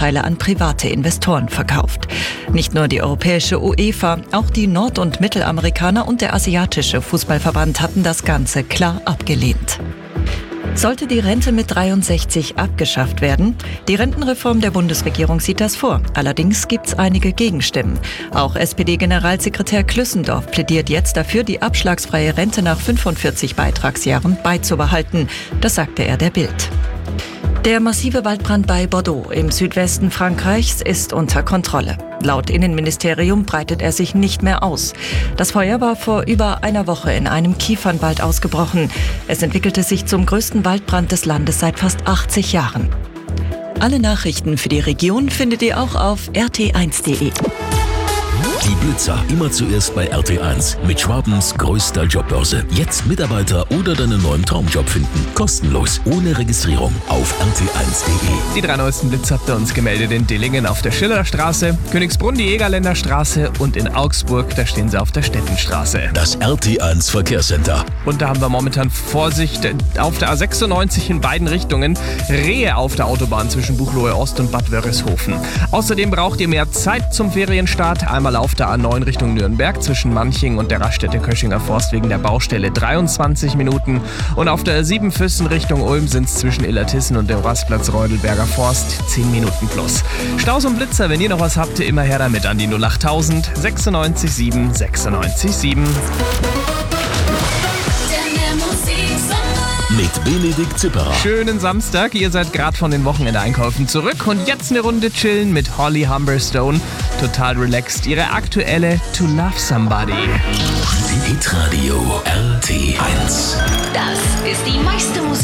Anteile an private Investoren verkauft. Nicht nur die europäische UEFA, auch die Nord- und Mittelamerikaner und der asiatische Fußballverband hatten das Ganze klar abgelehnt. Sollte die Rente mit 63 abgeschafft werden? Die Rentenreform der Bundesregierung sieht das vor. Allerdings gibt es einige Gegenstimmen. Auch SPD-Generalsekretär Klüssendorf plädiert jetzt dafür, die abschlagsfreie Rente nach 45 Beitragsjahren beizubehalten. Das sagte er der Bild. Der massive Waldbrand bei Bordeaux im Südwesten Frankreichs ist unter Kontrolle. Laut Innenministerium breitet er sich nicht mehr aus. Das Feuer war vor über einer Woche in einem Kiefernwald ausgebrochen. Es entwickelte sich zum größten Waldbrand des Landes seit fast 80 Jahren. Alle Nachrichten für die Region findet ihr auch auf rt1.de. Die Blitzer immer zuerst bei RT1 mit Schwabens größter Jobbörse. Jetzt Mitarbeiter oder deinen neuen Traumjob finden. Kostenlos, ohne Registrierung auf rt1.de. Die 3 neuesten Blitze habt ihr uns gemeldet in Dillingen auf der Schillerstraße, Königsbrunn die Jägerländer Straße und in Augsburg, da stehen sie auf der Stettenstraße. Das RT1 Verkehrscenter. Und da haben wir momentan Vorsicht auf der A96 in beiden Richtungen. Rehe auf der Autobahn zwischen Buchloe Ost und Bad Wörishofen. Außerdem braucht ihr mehr Zeit zum Ferienstart. Einmal auf der A9 Richtung Nürnberg zwischen Manching und der Raststätte Köschinger Forst wegen der Baustelle 23 Minuten. Und auf der A7 Füssen Richtung Ulm sind es zwischen Illertissen und dem Rastplatz Reudelberger Forst 10 Minuten plus. Staus und Blitzer, wenn ihr noch was habt, immer her damit an die 08000 96 7 96 7. Mit Benedikt Zipperer. Schönen Samstag, ihr seid gerade von den Wochenendeinkäufen zurück und jetzt eine Runde chillen mit Holly Humberstone. Total relaxed, ihre aktuelle To Love Somebody. Hitradio RT1. Das ist die meiste Musik